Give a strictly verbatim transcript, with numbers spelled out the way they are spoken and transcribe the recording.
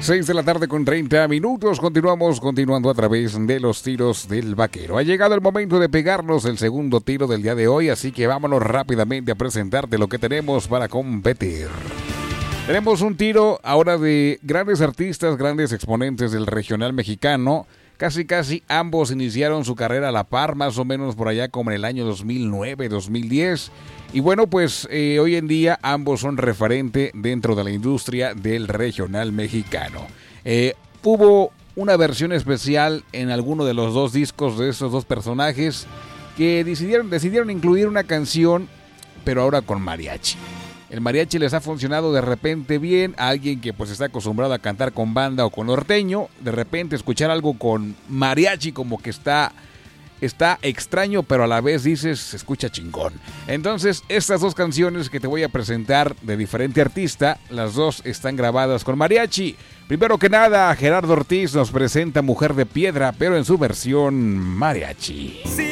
seis de la tarde con treinta minutos. Continuamos, continuando a través de los tiros del vaquero. Ha llegado el momento de pegarnos el segundo tiro del día de hoy, así que vámonos rápidamente a presentarte lo que tenemos para competir. Tenemos un tiro ahora de grandes artistas, grandes exponentes del regional mexicano. Casi casi ambos iniciaron su carrera a la par, más o menos por allá como en el año dos mil nueve, dos mil diez. Y bueno, pues eh, hoy en día ambos son referente dentro de la industria del regional mexicano. Eh, hubo una versión especial en alguno de los dos discos de esos dos personajes que decidieron, decidieron incluir una canción, pero ahora con mariachi. El mariachi les ha funcionado de repente bien a alguien que pues está acostumbrado a cantar con banda o con norteño. De repente escuchar algo con mariachi como que está, está extraño, pero a la vez dices, se escucha chingón. Entonces, estas dos canciones que te voy a presentar de diferente artista, las dos están grabadas con mariachi. Primero que nada, Gerardo Ortiz nos presenta Mujer de Piedra, pero en su versión mariachi. Sí.